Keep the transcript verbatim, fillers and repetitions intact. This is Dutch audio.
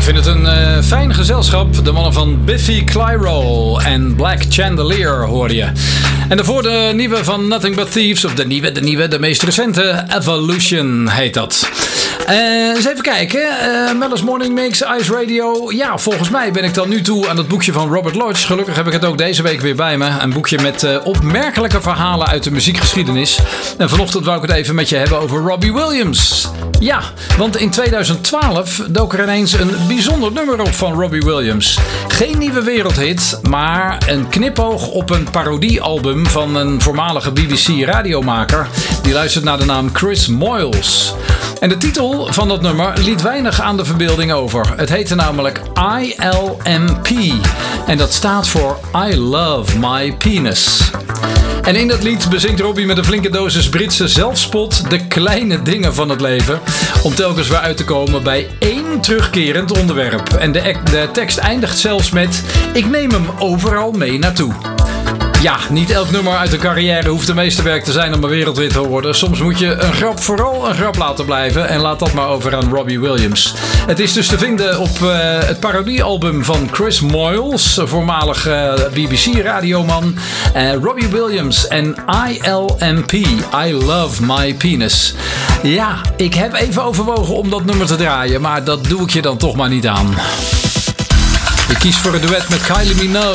vind het een uh, fijn gezelschap. De mannen van Biffy Clyro en Black Chandelier hoorde je. En daarvoor de nieuwe van Nothing But Thieves. Of de nieuwe, de nieuwe, de meest recente. Evolution heet dat. Uh, eens even kijken. Uh, Mellis Morning Mix, Ice Radio. Ja, volgens mij ben ik dan nu toe aan het boekje van Robert Lodge. Gelukkig heb ik het ook deze week weer bij me. Een boekje met uh, opmerkelijke verhalen uit de muziekgeschiedenis. En vanochtend wou ik het even met je hebben over Robbie Williams. Ja, want in tweeduizend twaalf dook er ineens een bijzonder nummer op van Robbie Williams. Geen nieuwe wereldhit, maar een knipoog op een parodiealbum van een voormalige B B C-radiomaker. Die luistert naar de naam Chris Moyles. En de titel van dat nummer liet weinig aan de verbeelding over. Het heette namelijk I L M P. En dat staat voor I Love My Penis. En in dat lied bezingt Robbie met een flinke dosis Britse zelfspot de kleine dingen van het leven. Om telkens weer uit te komen bij één terugkerend onderwerp. En de, de tekst eindigt zelfs met: ik neem hem overal mee naartoe. Ja, niet elk nummer uit een carrière hoeft de meesterwerk te zijn om een wereldhit te worden. Soms moet je een grap vooral een grap laten blijven. En laat dat maar over aan Robbie Williams. Het is dus te vinden op uh, het parodiealbum van Chris Moyles, voormalig uh, B B C-radioman. Uh, Robbie Williams en I L M P, I Love My Penis. Ja, ik heb even overwogen om dat nummer te draaien, maar dat doe ik je dan toch maar niet aan. Je kiest voor een duet met Kylie Minogue.